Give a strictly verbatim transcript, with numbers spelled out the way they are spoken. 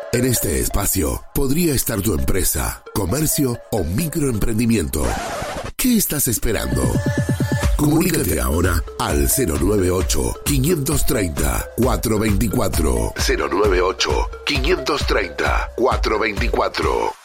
En este espacio podría estar tu empresa, comercio o microemprendimiento. ¿Qué estás esperando? Comunícate ahora al cero nueve ocho, quinientos treinta, cuatrocientos veinticuatro. cero nueve ocho, quinientos treinta, cuatrocientos veinticuatro.